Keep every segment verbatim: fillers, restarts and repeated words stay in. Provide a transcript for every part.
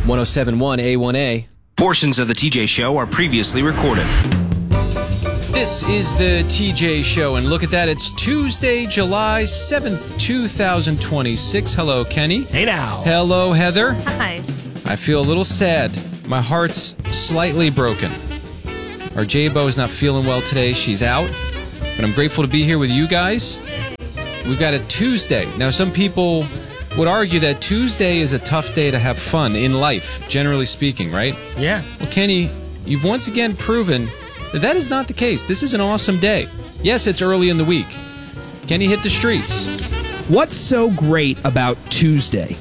one oh seven point one A one A. Portions of the T J Show are previously recorded. This is the T J Show, and look at that. It's Tuesday, July seventh, two thousand twenty-six. Hello, Kenny. Hey now. Hello, Heather. Hi. I feel a little sad. My heart's slightly broken. Our J-Bo is not feeling well today. She's out. But I'm grateful to be here with you guys. We've got a Tuesday. Now, some people would argue that Tuesday is a tough day to have fun in life, generally speaking, right? Yeah. Well, Kenny, you've once again proven that that is not the case. This is an awesome day. Yes, it's early in the week. Kenny hit the streets. What's so great about Tuesday?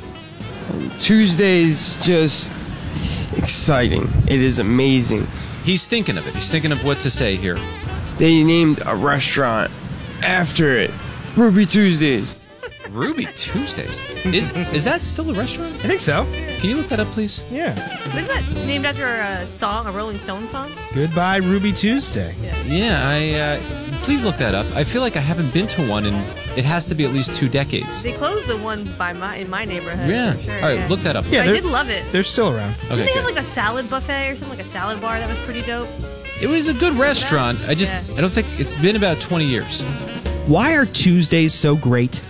Tuesday's just exciting. It is amazing. He's thinking of it. He's thinking of what to say here. They named a restaurant after it. Ruby Tuesdays. Ruby Tuesdays? Is is that still a restaurant? I think so. Can you look that up, please? Yeah. Is that named after a song, a Rolling Stones song? Goodbye, Ruby Tuesday. Yeah, I. Uh, please look that up. I feel like I haven't been to one, and it has to be at least two decades. They closed the one by my in my neighborhood. Yeah. For sure, All right, yeah. look that up. Yeah, I they're- did love it. They're still around. Okay, Didn't they have good. like a salad buffet or something, like a salad bar that was pretty dope? It was a good restaurant. I just, Yeah. I don't think it's been about twenty years. Why are Tuesdays so great?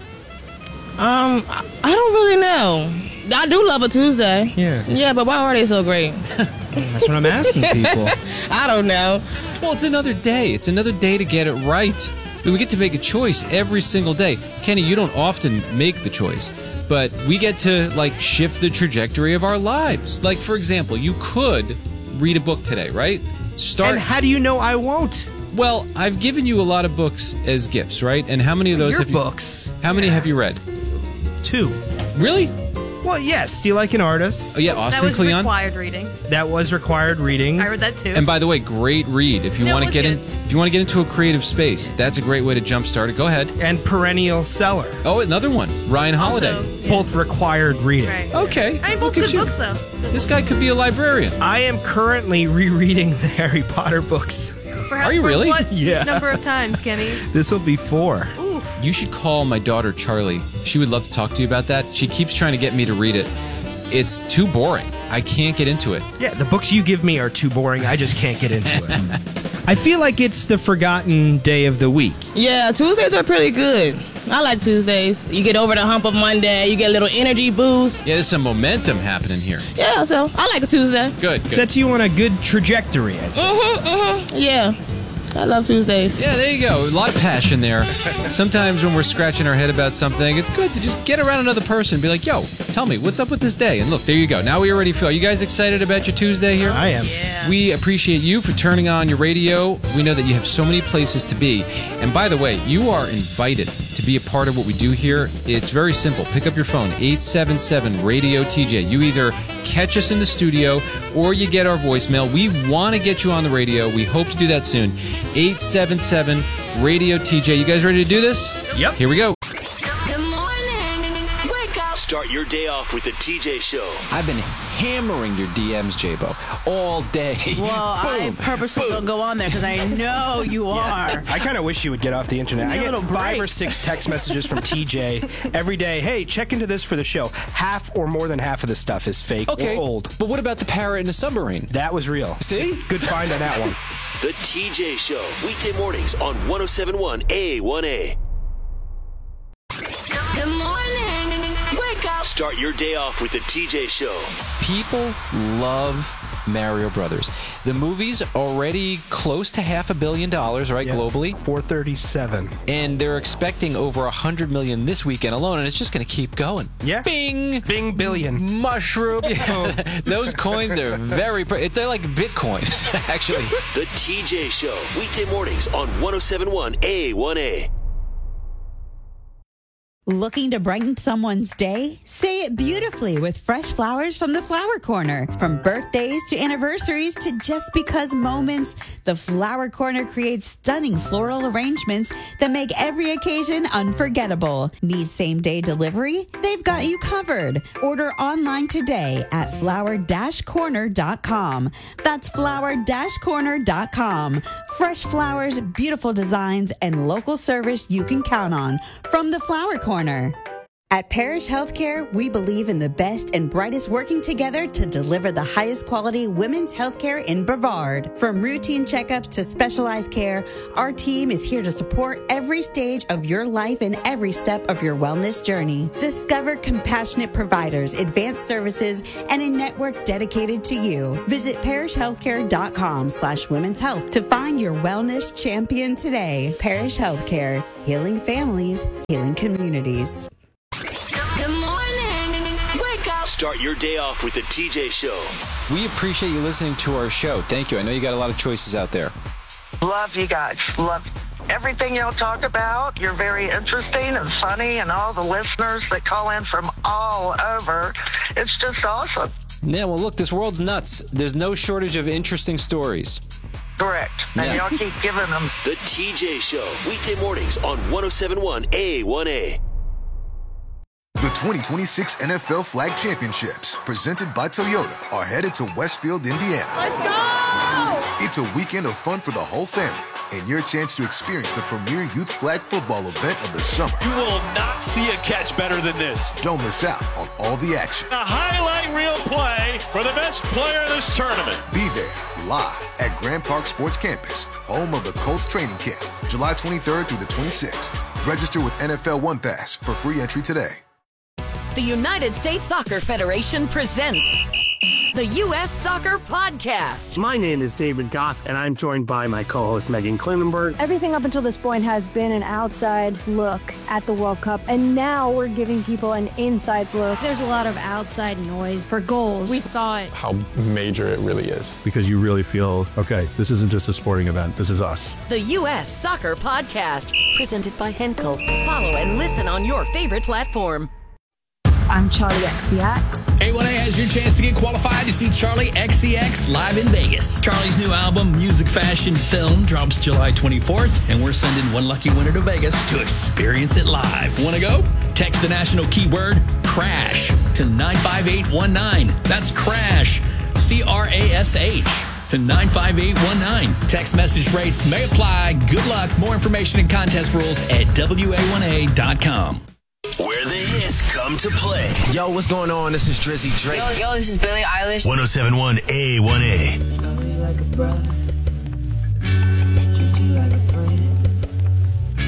Um, I I don't really know. I do love a Tuesday. Yeah. Yeah, but why are they so great? That's what I'm asking people. I don't know. Well, it's another day. It's another day to get it right. I mean, we get to make a choice every single day. Kenny, you don't often make the choice, but we get to, like, shift the trajectory of our lives. Like, for example, you could read a book today, right? Start. And how do you know I won't? Well, I've given you a lot of books as gifts, right? And how many of those Your have you? books. How many have you read? Two. Really? Well, yes. Do you like an artist? Oh yeah, That Austin was Kleon. required reading. That was required reading. I read that too. And by the way, great read. If you No, want it to was get in, good. if you want to get into a creative space, that's a great way to jumpstart it. Go ahead. And perennial seller. Oh, another one. Ryan Holiday. Also, yeah. Both required reading. Right. Okay. I mean, look both at good you. books though. This guy could be a librarian. I am currently rereading the Harry Potter books. For Are you for really? What Yeah. number of times, Kenny? This will be four. Ooh. You should call my daughter Charlie. She would love to talk to you about that. She keeps trying to get me to read it. It's too boring. I can't get into it. Yeah, the books you give me are too boring. I just can't get into it. I feel like it's the forgotten day of the week. Yeah, Tuesdays are pretty good. I like Tuesdays. You get over the hump of Monday. You get a little energy boost. Yeah, there's some momentum happening here. Yeah, so I like a Tuesday. Good. good. Sets you on a good trajectory, I think. Mm-hmm, mm-hmm. Yeah. I love Tuesdays. Yeah, there you go. A lot of passion there. Sometimes when we're scratching our head about something, it's good to just get around another person and be like, yo, tell me, what's up with this day? And look, there you go. Now we already feel. Are you guys excited about your Tuesday here? I am. Yeah. We appreciate you for turning on your radio. We know that you have so many places to be. And by the way, you are invited to be a part of what we do here. It's very simple. Pick up your phone, eight seven seven radio T J. You either catch us in the studio or you get our voicemail. We want to get you on the radio. We hope to do that soon. eight seven seven radio T J. You guys ready to do this? Yep. Here we go. Good morning. Wake up. Start your day off with the T J Show. I've been hammering your D Ms, J-Bo, all day. Well, I purposely don't go on there because I know you are. I kind of wish you would get off the internet. I Give me a get little five break. or six text messages from T J every day. Hey, check into this for the show. Half or more than half of the stuff is fake Okay, or old. but what about the parrot in the submarine? That was real. See? Good find on that one. The T J Show. Weekday mornings on one oh seven point one A one A. Good morning. Wake up. Start your day off with the T J Show. People love Mario Brothers. The movie's already close to half a billion dollars, right, Yeah. globally? four thirty-seven. And they're expecting over a hundred million this weekend alone, and it's just going to keep going. Yeah. Bing! Bing billion. Mushroom. Yeah. Those coins are very. Pre- they're like Bitcoin, actually. The T J Show. Weekday mornings on one oh seven point one A one A. Looking to brighten someone's day? Say it beautifully with fresh flowers from the Flower Corner. From birthdays to anniversaries to just because moments, the Flower Corner creates stunning floral arrangements that make every occasion unforgettable. Need same-day delivery? They've got you covered. Order online today at flower dash corner dot com. That's flower dash corner dot com. Fresh flowers, beautiful designs, and local service you can count on from the Flower Corner. At Parish Healthcare, we believe in the best and brightest working together to deliver the highest quality women's healthcare in Brevard. From routine checkups to specialized care, our team is here to support every stage of your life and every step of your wellness journey. Discover compassionate providers, advanced services, and a network dedicated to you. Visit parishhealthcare.com slash women's health to find your wellness champion today. Parish Healthcare, healing families, healing communities. Good morning. Wake up. Start your day off with the T J Show. We appreciate you listening to our show. Thank you. I know you got a lot of choices out there. Love you guys. Love everything y'all talk about. You're very interesting and funny, and all the listeners that call in from all over. It's just awesome. Yeah, well, look, this world's nuts. There's no shortage of interesting stories. Correct. And Yeah. y'all keep giving them. The T J Show, weekday mornings on one oh seven point one A one A. The twenty twenty-six N F L Flag Championships, presented by Toyota, are headed to Westfield, Indiana. Let's go! It's a weekend of fun for the whole family and your chance to experience the premier youth flag football event of the summer. You will not see a catch better than this. Don't miss out on all the action. A highlight reel play for the best player in this tournament. Be there live at Grand Park Sports Campus, home of the Colts training camp, July twenty-third through the twenty-sixth. Register with N F L One Pass for free entry today. The United States Soccer Federation presents the U S Soccer Podcast. My name is David Goss, and I'm joined by my co-host Megan Klinenberg. Everything up until this point has been an outside look at the World Cup, and now we're giving people an inside look. There's a lot of outside noise for goals. We thought how major it really is. Because you really feel, okay, this isn't just a sporting event, this is us. The U S Soccer Podcast, presented by Henkel. Follow and listen on your favorite platform. I'm Charlie X C X. A one A has your chance to get qualified to see Charlie X C X live in Vegas. Charlie's new album, Music, Fashion, Film, drops July twenty-fourth, and we're sending one lucky winner to Vegas to experience it live. Want to go? Text the national keyword CRASH to nine five eight one nine. That's CRASH, C R A S H, to nine five eight one nine. Text message rates may apply. Good luck. More information and contest rules at W A one A dot com. Where the hits come to play. Yo, what's going on? This is Drizzy Drake. Yo, yo, this is Billie Eilish. one oh seven point one A one A. Like a brother.